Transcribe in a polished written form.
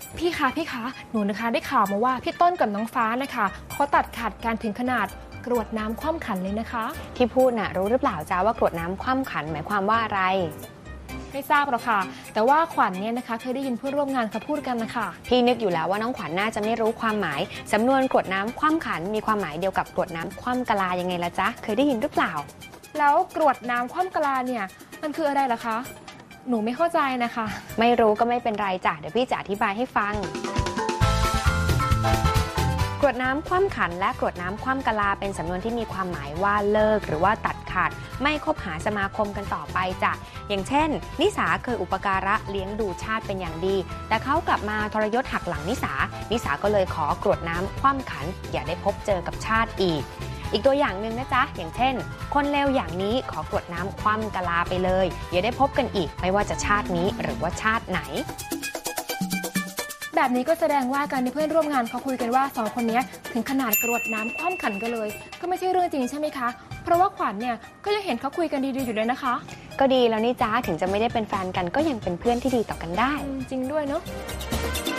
พี่คะหนูนะคะได้ข่าวมาว่าพี่ต้นกับน้องฟ้านะคะเขาตัดขาดการถึงขนาดกรวดน้ำคว่ำขันเลยนะคะที่พูดน่ะรู้หรือเปล่าจ้าว่ากรวดน้ำคว่ำขันหมายความว่าอะไรไม่ทราบหรอกค่ะแต่ว่าขวัญเนี่ยนะคะเคยได้ยินเพื่อนร่วมงานเขาพูดกันนะคะพี่นึกอยู่แล้วว่าน้องขวัญน่าจะไม่รู้ความหมายสำนวนกรวดน้ำคว่ำขันมีความหมายเดียวกับกรวดน้ำคว่ำกะลายังไงล่ะจ๊ะเคยได้ยินหรือเปล่าแล้วกรวดน้ำคว่ำกะลาเนี่ยมันคืออะไรล่ะคะหนูไม่เข้าใจนะคะไม่รู้ก็ไม่เป็นไรจ้ะเดี๋ยวพี่จะอธิบายให้ฟังกรวดน้ำคว่ำขันและกรวดน้ำคว่ำกะลาเป็นสำนวนที่มีความหมายว่าเลิกหรือว่าตัดขาดไม่คบหาสมาคมกันต่อไปจ้ะอย่างเช่นนิสาเคยอุปการะเลี้ยงดูชาติเป็นอย่างดีแต่เขากลับมาทรยศหักหลังนิสาก็เลยขอกรวดน้ำคว่ำขันอย่าได้พบเจอกับชาติอีกตัวอย่างหนึ่งนะจ๊ะอย่างเช่นคนเลวอย่างนี้ขอกรวดน้ำคว่ำกะลาไปเลยอย่าได้พบกันอีกไม่ว่าจะชาตินี้หรือว่าชาติไหนแบบนี้ก็แสดงว่าการที่เพื่อนร่วมงานเขาคุยกันว่า2คนนี้ถึงขนาดกรวดน้ำคว่ำขันกันเลยก็ไม่ใช่เรื่องจริงใช่ไหมคะเพราะว่าขวัญเนี่ยก็ยังเห็นเขาคุยกันดีๆอยู่เลยนะคะก็ดีแล้วนี่จ้าถึงจะไม่ได้เป็นแฟนกันก็ยังเป็นเพื่อนที่ดีต่อกันได้จริงด้วยเนาะ